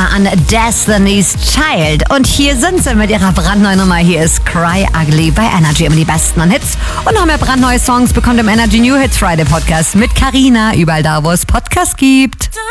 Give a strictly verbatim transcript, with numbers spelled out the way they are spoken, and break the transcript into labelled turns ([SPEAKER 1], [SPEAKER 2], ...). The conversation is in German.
[SPEAKER 1] Rihanna an Destiny's Child. Und hier sind sie mit ihrer brandneuen Nummer. Hier ist Cry Ugly bei Energy. Immer die besten an Hits. Und noch mehr brandneue Songs bekommt im Energy New Hits Friday Podcast mit Carina. Überall da, wo es Podcasts gibt.